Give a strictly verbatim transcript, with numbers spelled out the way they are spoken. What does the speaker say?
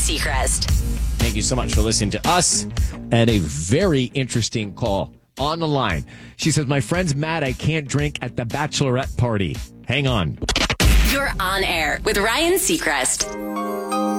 Seacrest. Thank you so much for listening to us. And a very interesting call on the line. She says, my friend's mad I can't drink at the bachelorette party. Hang on. You're on air with Ryan Seacrest.